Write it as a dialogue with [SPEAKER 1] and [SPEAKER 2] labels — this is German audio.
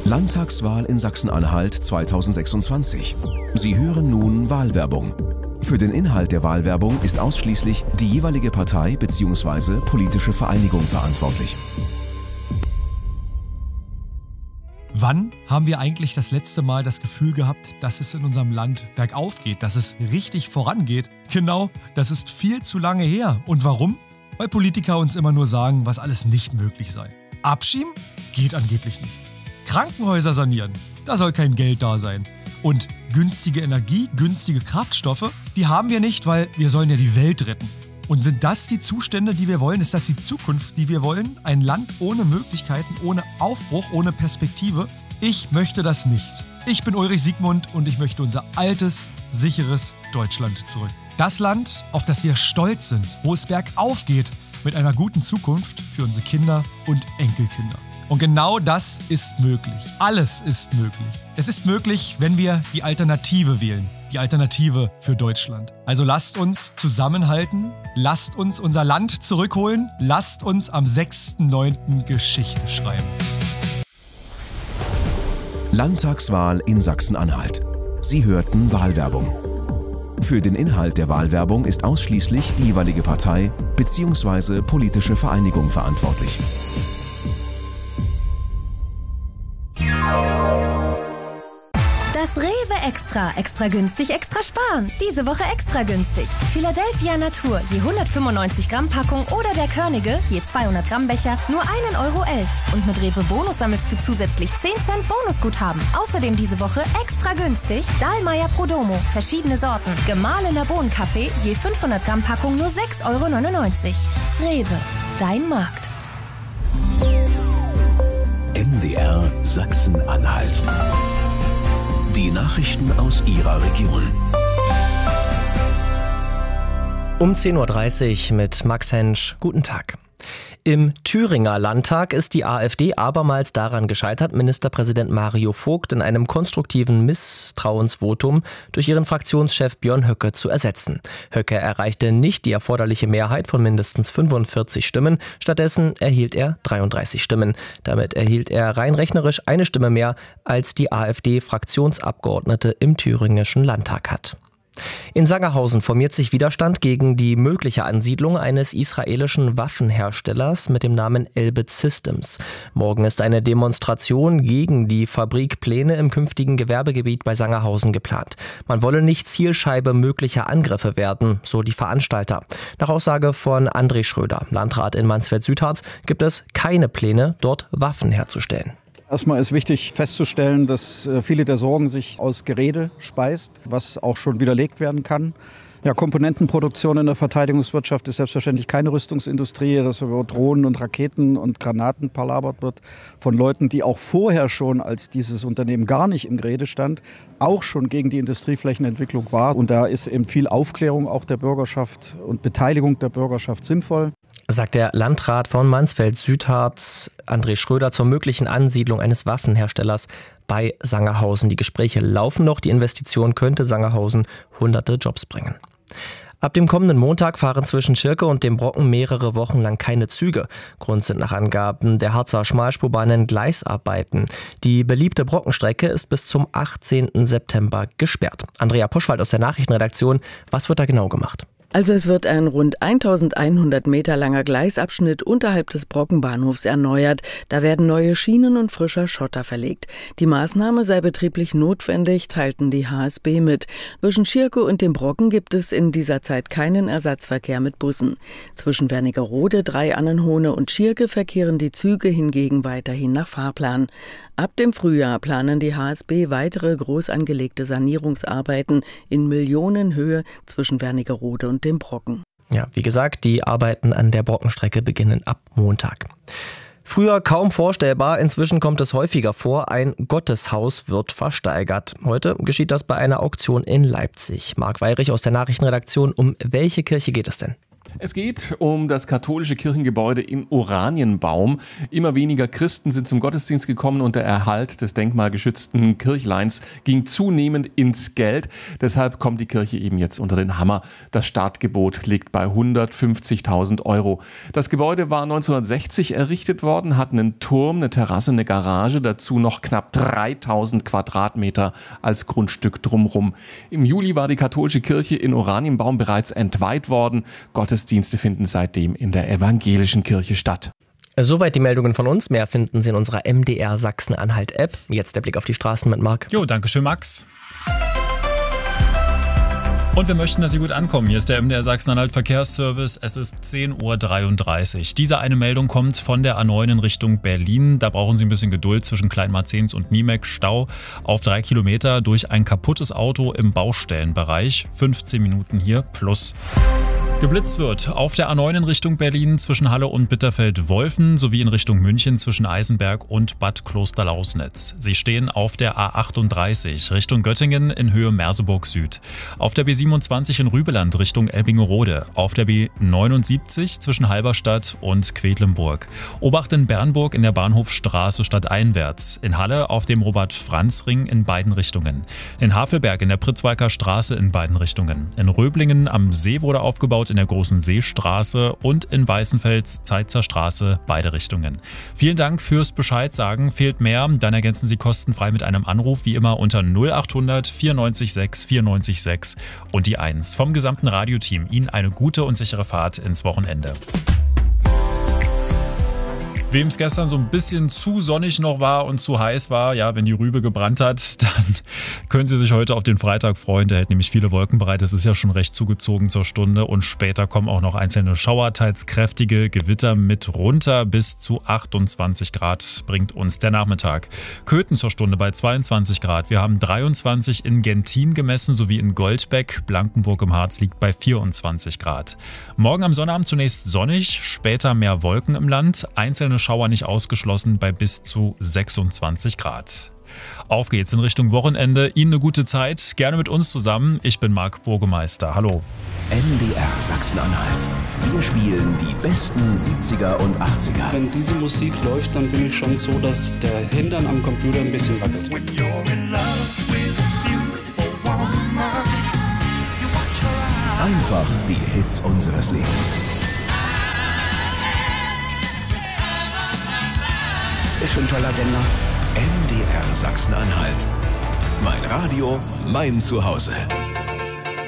[SPEAKER 1] Landtagswahl in Sachsen-Anhalt 2026. Sie hören nun Wahlwerbung. Für den Inhalt der Wahlwerbung ist ausschließlich die jeweilige Partei bzw. politische Vereinigung verantwortlich.
[SPEAKER 2] Wann haben wir eigentlich das letzte Mal das Gefühl gehabt, dass es in unserem Land bergauf geht, dass es richtig vorangeht? Genau, das ist viel zu lange her. Und warum? Weil Politiker uns immer nur sagen, was alles nicht möglich sei. Abschieben? Geht angeblich nicht. Krankenhäuser sanieren? Da soll kein Geld da sein. Und günstige Energie, günstige Kraftstoffe, die haben wir nicht, weil wir sollen ja die Welt retten. Und sind das die Zustände, die wir wollen? Ist das die Zukunft, die wir wollen? Ein Land ohne Möglichkeiten, ohne Aufbruch, ohne Perspektive? Ich möchte das nicht. Ich bin Ulrich Siegmund und ich möchte unser altes, sicheres Deutschland zurück. Das Land, auf das wir stolz sind, wo es bergauf geht, mit einer guten Zukunft für unsere Kinder und Enkelkinder. Und genau das ist möglich. Alles ist möglich. Es ist möglich, wenn wir die Alternative wählen. Die Alternative für Deutschland. Also lasst uns zusammenhalten, lasst uns unser Land zurückholen, lasst uns am 6.9. Geschichte schreiben.
[SPEAKER 1] Landtagswahl in Sachsen-Anhalt. Sie hörten Wahlwerbung. Für den Inhalt der Wahlwerbung ist ausschließlich die jeweilige Partei bzw. politische Vereinigung verantwortlich.
[SPEAKER 3] Das Rewe Extra. Extra günstig, extra sparen. Diese Woche extra günstig. Philadelphia Natur, je 195 Gramm Packung oder der Körnige, je 200 Gramm Becher, nur 1,11 Euro. Und mit Rewe Bonus sammelst du zusätzlich 10 Cent Bonusguthaben. Außerdem diese Woche extra günstig Dahlmeier Prodomo, verschiedene Sorten. Gemahlener Bohnenkaffee, je 500 Gramm Packung, nur 6,99 Euro. Rewe, dein Markt.
[SPEAKER 1] MDR Sachsen-Anhalt. Die Nachrichten aus Ihrer Region.
[SPEAKER 4] Um 10.30 Uhr mit Max Hensch. Guten Tag. Im Thüringer Landtag ist die AfD abermals daran gescheitert, Ministerpräsident Mario Vogt in einem konstruktiven Misstrauensvotum durch ihren Fraktionschef Björn Höcke zu ersetzen. Höcke erreichte nicht die erforderliche Mehrheit von mindestens 45 Stimmen, stattdessen erhielt er 33 Stimmen. Damit erhielt er rein rechnerisch eine Stimme mehr, als die AfD-Fraktionsabgeordnete im thüringischen Landtag hat. In Sangerhausen formiert sich Widerstand gegen die mögliche Ansiedlung eines israelischen Waffenherstellers mit dem Namen Elbit Systems. Morgen ist eine Demonstration gegen die Fabrikpläne im künftigen Gewerbegebiet bei Sangerhausen geplant. Man wolle nicht Zielscheibe möglicher Angriffe werden, so die Veranstalter. Nach Aussage von André Schröder, Landrat in Mansfeld-Südharz, gibt es keine Pläne, dort Waffen herzustellen.
[SPEAKER 5] Erstmal ist wichtig festzustellen, dass viele der Sorgen sich aus Gerede speist, was auch schon widerlegt werden kann. Ja, Komponentenproduktion in der Verteidigungswirtschaft ist selbstverständlich keine Rüstungsindustrie, dass über Drohnen und Raketen und Granaten palabert wird von Leuten, die auch vorher schon, als dieses Unternehmen gar nicht im Gerede stand, auch schon gegen die Industrieflächenentwicklung war. Und da ist eben viel Aufklärung auch der Bürgerschaft und Beteiligung der Bürgerschaft sinnvoll.
[SPEAKER 4] Sagt der Landrat von Mansfeld-Südharz, André Schröder, zur möglichen Ansiedlung eines Waffenherstellers bei Sangerhausen. Die Gespräche laufen noch. Die Investition könnte Sangerhausen hunderte Jobs bringen. Ab dem kommenden Montag fahren zwischen Schirke und dem Brocken mehrere Wochen lang keine Züge. Grund sind nach Angaben der Harzer Schmalspurbahnen Gleisarbeiten. Die beliebte Brockenstrecke ist bis zum 18. September gesperrt. Andrea Puschwald aus der Nachrichtenredaktion. Was wird da genau gemacht?
[SPEAKER 6] Also es wird ein rund 1100 Meter langer Gleisabschnitt unterhalb des Brockenbahnhofs erneuert. Da werden neue Schienen und frischer Schotter verlegt. Die Maßnahme sei betrieblich notwendig, teilten die HSB mit. Zwischen Schirke und dem Brocken gibt es in dieser Zeit keinen Ersatzverkehr mit Bussen. Zwischen Wernigerode, Drei-Annenhohne und Schirke verkehren die Züge hingegen weiterhin nach Fahrplan. Ab dem Frühjahr planen die HSB weitere groß angelegte Sanierungsarbeiten in Millionenhöhe zwischen Wernigerode und dem Brocken.
[SPEAKER 4] Ja, wie gesagt, die Arbeiten an der Brockenstrecke beginnen ab Montag. Früher kaum vorstellbar, inzwischen kommt es häufiger vor, ein Gotteshaus wird versteigert. Heute geschieht das bei einer Auktion in Leipzig. Marc Weyrich aus der Nachrichtenredaktion, um welche Kirche geht es denn?
[SPEAKER 7] Es geht um das katholische Kirchengebäude in Oranienbaum. Immer weniger Christen sind zum Gottesdienst gekommen und der Erhalt des denkmalgeschützten Kirchleins ging zunehmend ins Geld. Deshalb kommt die Kirche eben jetzt unter den Hammer. Das Startgebot liegt bei 150.000 €. Das Gebäude war 1960 errichtet worden, hat einen Turm, eine Terrasse, eine Garage, dazu noch knapp 3000 Quadratmeter als Grundstück drumherum. Im Juli war die katholische Kirche in Oranienbaum bereits entweiht worden. Gottesdienste finden seitdem in der evangelischen Kirche statt.
[SPEAKER 4] Soweit die Meldungen von uns. Mehr finden Sie in unserer MDR Sachsen-Anhalt-App. Jetzt der Blick auf die Straßen mit Marc.
[SPEAKER 8] Jo, danke schön, Max. Und wir möchten, dass Sie gut ankommen. Hier ist der MDR Sachsen-Anhalt Verkehrsservice. Es ist 10.33 Uhr. Diese eine Meldung kommt von der A9 in Richtung Berlin. Da brauchen Sie ein bisschen Geduld zwischen Kleinmarzens und Niemek. Stau auf 3 Kilometer durch ein kaputtes Auto im Baustellenbereich. 15 Minuten hier plus. Geblitzt wird auf der A9 in Richtung Berlin zwischen Halle und Bitterfeld-Wolfen sowie in Richtung München zwischen Eisenberg und Bad Klosterlausnitz. Sie stehen auf der A38 Richtung Göttingen in Höhe Merseburg Süd. Auf der B27 in Rübeland Richtung Elbingerode. Auf der B79 zwischen Halberstadt und Quedlinburg. Obacht in Bernburg in der Bahnhofstraße stadteinwärts. In Halle auf dem Robert-Franz-Ring in beiden Richtungen. In Havelberg in der Pritzwalker Straße in beiden Richtungen. In Röblingen am See wurde aufgebaut in der Großen Seestraße und in Weißenfels Zeitzer Straße, beide Richtungen. Vielen Dank fürs Bescheid sagen. Fehlt mehr, dann ergänzen Sie kostenfrei mit einem Anruf, wie immer unter 0800 94 6 94 6 und die 1. Vom gesamten Radioteam Ihnen eine gute und sichere Fahrt ins Wochenende. Wem es gestern so ein bisschen zu sonnig noch war und zu heiß war, ja, wenn die Rübe gebrannt hat, dann können Sie sich heute auf den Freitag freuen. Der hält nämlich viele Wolken bereit. Es ist ja schon recht zugezogen zur Stunde und später kommen auch noch einzelne Schauer, teils kräftige Gewitter mit runter bis zu 28 Grad bringt uns der Nachmittag. Köthen zur Stunde bei 22 Grad. Wir haben 23 in Gentin gemessen sowie in Goldbeck. Blankenburg im Harz liegt bei 24 Grad. Morgen am Sonnabend zunächst sonnig, später mehr Wolken im Land. Einzelne Schauer nicht ausgeschlossen bei bis zu 26 Grad. Auf geht's in Richtung Wochenende. Ihnen eine gute Zeit. Gerne mit uns zusammen. Ich bin Marc Burgemeister. Hallo.
[SPEAKER 1] MDR Sachsen-Anhalt. Wir spielen die besten 70er und 80er.
[SPEAKER 9] Wenn diese Musik läuft, dann bin ich schon so, dass der Hintern am Computer ein bisschen wackelt.
[SPEAKER 1] Einfach die Hits unseres Lebens.
[SPEAKER 10] Ist schon ein toller Sender.
[SPEAKER 1] MDR Sachsen-Anhalt. Mein Radio, mein Zuhause.